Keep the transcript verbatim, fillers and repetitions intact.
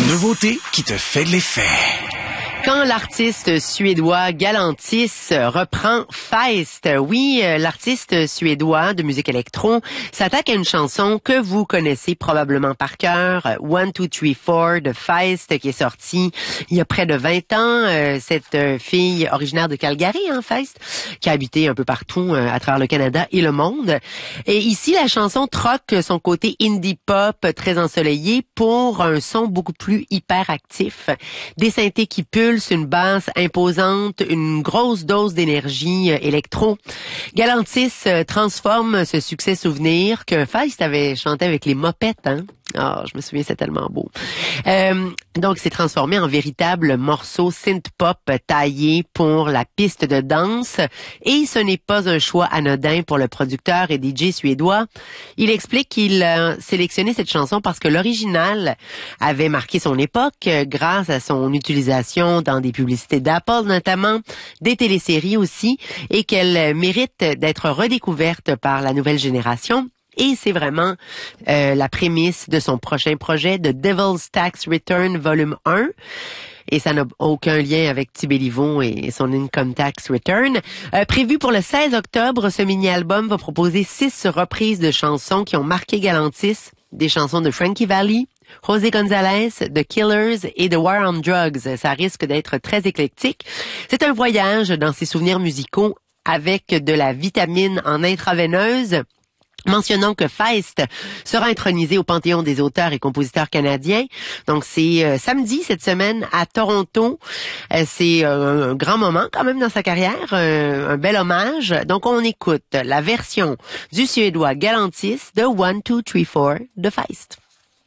nouveauté qui te fait de l'effet. Quand l'artiste suédois Galantis reprend Feist, oui, l'artiste suédois de musique électro s'attaque à une chanson que vous connaissez probablement par cœur, One, Two, Three, Four de Feist, qui est sortie il y a près de vingt ans. Cette fille originaire de Calgary, hein, Feist, qui a habité un peu partout à travers le Canada et le monde. Et ici, la chanson troque son côté indie pop très ensoleillé pour un son beaucoup plus hyperactif. Des synthés qui pulsent, une basse imposante, une grosse dose d'énergie euh, électro. Galantis euh, transforme ce succès souvenir que Feist avait chanté avec les Mopettes, hein. Ah, oh, je me souviens, c'est tellement beau. Euh, donc, c'est transformé en véritable morceau synth-pop taillé pour la piste de danse. Et ce n'est pas un choix anodin pour le producteur et D J suédois. Il explique qu'il a sélectionné cette chanson parce que l'original avait marqué son époque grâce à son utilisation dans des publicités d'Apple notamment, des téléséries aussi, et qu'elle mérite d'être redécouverte par la nouvelle génération. Et c'est vraiment euh, la prémisse de son prochain projet, The Devil's Tax Return Volume un. Et ça n'a aucun lien avec Tibéliveau et son Income Tax Return. Euh, prévu pour le seize octobre, ce mini-album va proposer six reprises de chansons qui ont marqué Galantis, des chansons de Frankie Valli, José González, The Killers et The War on Drugs. Ça risque d'être très éclectique. C'est un voyage dans ses souvenirs musicaux avec de la vitamine en intraveineuse. Mentionnons que Feist sera intronisé au Panthéon des auteurs et compositeurs canadiens. Donc, c'est euh, samedi cette semaine à Toronto. Euh, c'est euh, un grand moment quand même dans sa carrière, euh, un bel hommage. Donc, on écoute la version du Suédois Galantis de One, Two, Three, Four de Feist.